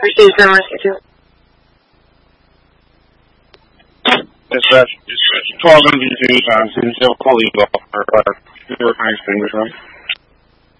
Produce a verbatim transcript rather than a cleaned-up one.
Received from Rescue two. Dispatch, twelve M V two times, he's still fully off for fire extinguisher.